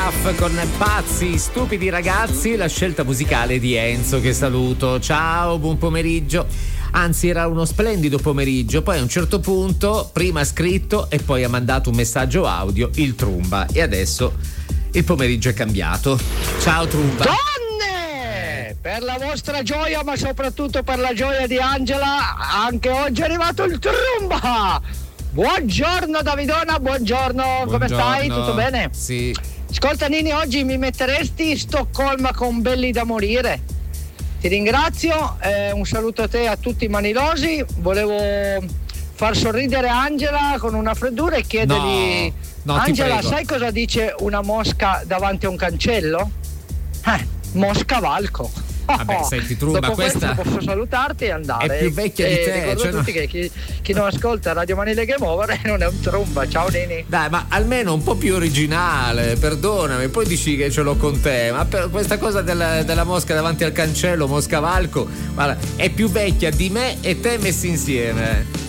Piaf con Pazzi, stupidi ragazzi, la scelta musicale di Enzo, che saluto. Ciao, buon pomeriggio. Anzi, era uno splendido pomeriggio. Poi a un certo punto prima ha scritto e poi ha mandato un messaggio audio, il Trumba, e adesso il pomeriggio è cambiato. Ciao Trumba. Donne, per la vostra gioia, ma soprattutto per la gioia di Angela, anche oggi è arrivato il Trumba. Buongiorno Davidona, buongiorno. Come stai? Tutto bene? Sì. Ascolta Nini, oggi mi metteresti Stoccolma con Belli da morire? Ti ringrazio, un saluto a te e a tutti i manilosi. Volevo far sorridere Angela con una freddura e chiedergli: no, Angela, sai cosa dice una mosca davanti a un cancello? Moscavalco. Vabbè, senti Trumba, dopo questa posso salutarti e andare. è più vecchia di te. Ricordo tutti che chi non ascolta Radio Manile Game Over non è un Trumba. Ciao Nini. Dai, ma almeno un po' più originale, perdonami. Poi dici che ce l'ho con te, ma per questa cosa della mosca davanti al cancello, moscavalco, guarda, è più vecchia di me e te messi insieme.